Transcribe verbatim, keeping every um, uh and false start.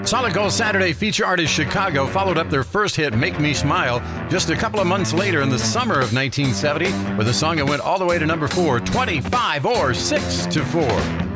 Solid Gold Saturday feature artist Chicago followed up their first hit, Make Me Smile, just a couple of months later in the summer of nineteen seventy with a song that went all the way to number four, twenty-five or six to four.